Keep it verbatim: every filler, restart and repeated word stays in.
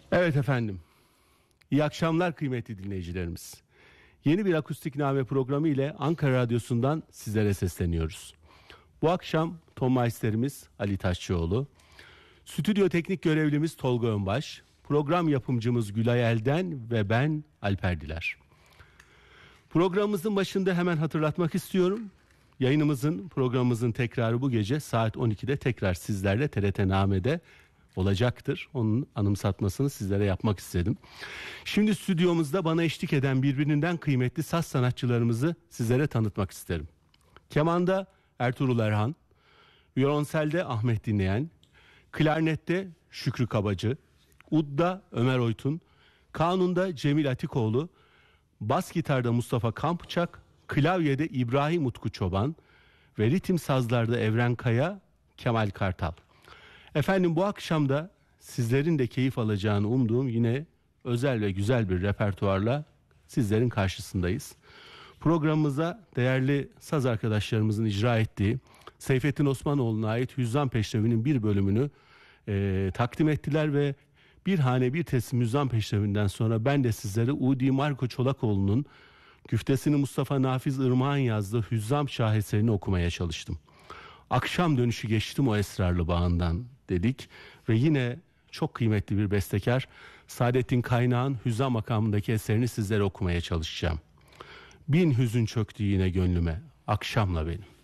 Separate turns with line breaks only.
Evet efendim. İyi akşamlar kıymetli dinleyicilerimiz. Yeni bir Akustikname programı ile Ankara Radyosu'ndan sizlere sesleniyoruz. Bu akşam ton maisterimiz Ali Taşçıoğlu, stüdyo teknik görevlimiz Tolga Önbaş, program yapımcımız Gülay Elden ve ben Alper Diler. Programımızın başında hemen hatırlatmak istiyorum. Yayınımızın, programımızın tekrarı bu gece saat on ikide tekrar sizlerle T R T Name'de olacaktır. Onun anımsatmasını sizlere yapmak istedim. Şimdi stüdyomuzda bana eşlik eden birbirinden kıymetli saz sanatçılarımızı sizlere tanıtmak isterim. Kemanda Ertuğrul Erhan, violonselde Ahmet Dinleyen, klarnette Şükrü Kabacı, udda Ömer Oytun, kanunda Cemil Atikoğlu, bas gitarda Mustafa Kampçak, klavyede İbrahim Utku Çoban ve ritim sazlarda Evren Kaya, Kemal Kartal. Efendim bu akşam da sizlerin de keyif alacağını umduğum yine özel ve güzel bir repertuarla sizlerin karşısındayız. Programımıza değerli saz arkadaşlarımızın icra ettiği Seyfettin Osmanoğlu'na ait Hüzzam Peşrevi'nin bir bölümünü e, takdim ettiler ve bir hane bir teslim Hüzzam Peşrevi'nden sonra ben de sizlere Udi Marco Çolakoğlu'nun güftesini Mustafa Nafiz Irmak'ın yazdığı Hüzzam şaheserini okumaya çalıştım. Akşam dönüşü geçtim o esrarlı bağından dedik ve yine çok kıymetli bir bestekar Saadettin Kaynağ'ın Hüzzam makamındaki eserini sizlere okumaya çalışacağım. Bin hüzün çöktü yine gönlüme, akşamla benim.